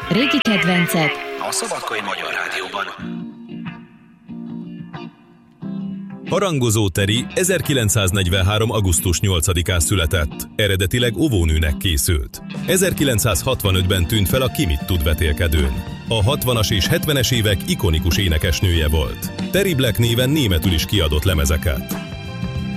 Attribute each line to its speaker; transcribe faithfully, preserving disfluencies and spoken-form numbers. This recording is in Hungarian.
Speaker 1: Régi kedvencek
Speaker 2: a Szabadkai Magyar Rádióban.
Speaker 3: Harangozó Teri ezerkilencszáznegyvenhárom. augusztus nyolcadikán született. Eredetileg óvónőnek készült. ezerkilencszázhatvanötben tűnt fel a Ki mit tud vetélkedőn. A hatvanas és hetvenes évek ikonikus énekesnője volt. Teri Black néven németül is kiadott lemezeket.